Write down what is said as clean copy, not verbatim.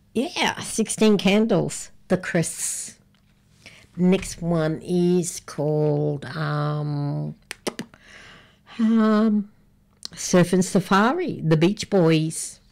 Yeah, 16 Candles, The Chris. Next one is called um, Surf and Safari, The Beach Boys.